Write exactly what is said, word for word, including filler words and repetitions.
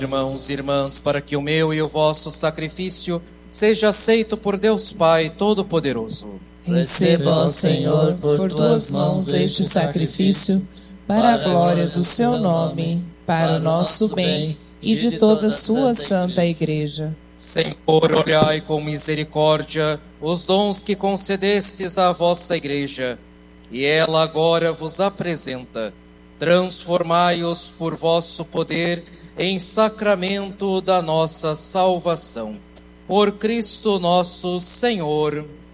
Irmãos e irmãs, para que o meu e o vosso sacrifício seja aceito por Deus Pai Todo-Poderoso. Receba, ó Senhor, por tuas mãos este sacrifício, para a glória do seu nome, para o nosso bem e de toda a sua santa Igreja. Senhor, olhai com misericórdia os dons que concedestes à vossa Igreja, e ela agora vos apresenta. Transformai-os por vosso poder em sacramento da nossa salvação. Por Cristo nosso Senhor.